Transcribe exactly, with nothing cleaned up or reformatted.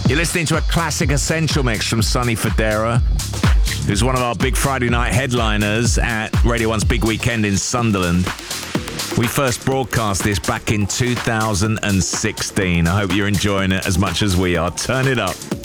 You're listening to a classic essential mix from Sonny Fodera, who's one of our big Friday night headliners at Radio one's Big Weekend in Sunderland. We first broadcast this back in two thousand sixteen. I hope you're enjoying it as much as we are. Turn it up.